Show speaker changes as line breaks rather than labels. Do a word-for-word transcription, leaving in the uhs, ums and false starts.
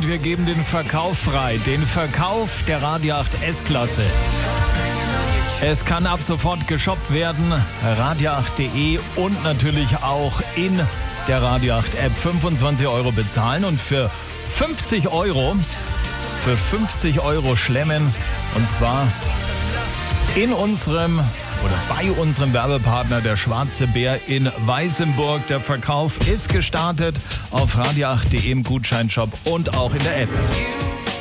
und wir geben den Verkauf frei. Den Verkauf der Radio acht S-Klasse. Es kann ab sofort geshoppt werden, radio acht punkt de und natürlich auch in der Radio acht App fünfundzwanzig Euro bezahlen und für fünfzig Euro, für fünfzig Euro schlemmen und zwar in unserem oder bei unserem Werbepartner der Schwarze Bär in Weißenburg. Der Verkauf ist gestartet auf radio acht punkt de im Gutscheinshop und auch in der App.